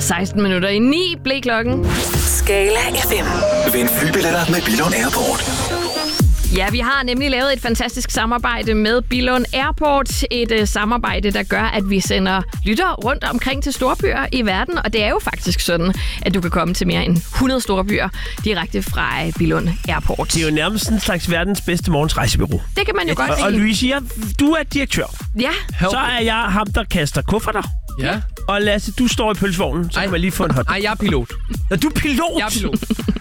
16 minutter i 9 blev klokken. Skala FM. Vind flybilletter med Billund Airport. Ja, vi har nemlig lavet et fantastisk samarbejde med Billund Airport. Et samarbejde, der gør, at vi sender lyttere rundt omkring til storbyer i verden. Og det er jo faktisk sådan, at du kan komme til mere end 100 storbyer direkte fra Billund Airport. Det er jo nærmest en slags verdens bedste morgensrejsebureau. Det kan man jo godt sige. Og Louise, du er direktør. Ja. Så er jeg ham, der kaster kufferter. Ja. Og Lasse, du står i pølsevognen, så kan man lige få en hot. Nej, jeg er pilot. Er du pilot? Jeg er pilot.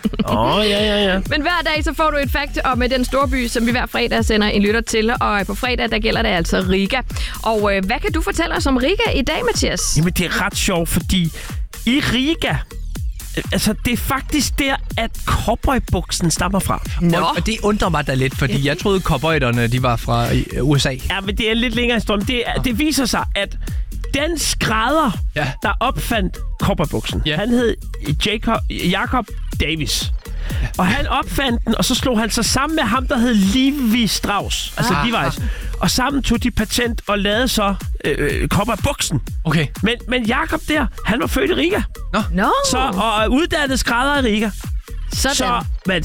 Ja. Men hver dag så får du et fact om den storby, som vi hver fredag sender en lytter til. Og på fredag, der gælder det altså Riga. Og hvad kan du fortælle os om Riga i dag, Mathias? Jamen, det er ret sjovt, fordi i Riga, altså det er faktisk der, at cowboybuksen stammer fra. Nå. Og det undrer mig da lidt, fordi jeg troede, cowboyderne de var fra USA. Ja, men det er en lidt længere historie. Det viser sig, at den skrædder, der opfandt cowboybuksen, han hed Jacob Davis. Og han opfandt den, og så slog han sig sammen med ham, der hed Levi Strauss. Altså Levi's. Og sammen tog de patent og lavede så cowboybuksen. Okay. Men Jacob der, han var født i Riga. Nå. Så, og uddannet skrædder i Riga. Sådan. Så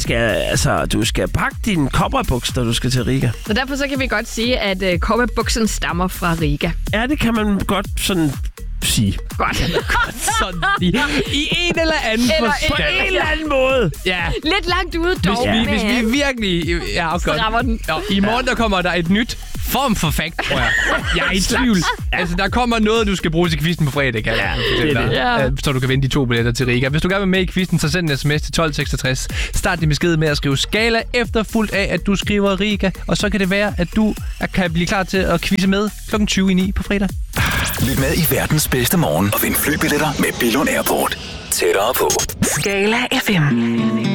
du skal pakke din cowboybuks, når du skal til Riga. Så derfor så kan vi godt sige, at cowboybuksen stammer fra Riga. Ja, det kan man godt sådan sige. Godt. Sådan i en eller anden På en eller anden måde. Ja. Lidt langt ude dog. Hvis vi virkelig... Ja, rammer den. Ja, i morgen der kommer der et nyt form for fact, tror jeg. Jeg er i tvivl. Altså, der kommer noget, du skal bruge til quizzen på fredag, kan jeg fortælle dig. Ja. Så du kan vinde de 2 billetter til Riga. Hvis du gerne vil med i quizzen, så send en sms til 1266. Start din besked med at skrive Skala, efterfulgt af, at du skriver Riga. Og så kan det være, at du kan blive klar til at quizze med kl. 20:09 på fredag. Lyt med i verdens bedste morgen og vind flybilletter med Billund Airport. Tættere på. Skala FM.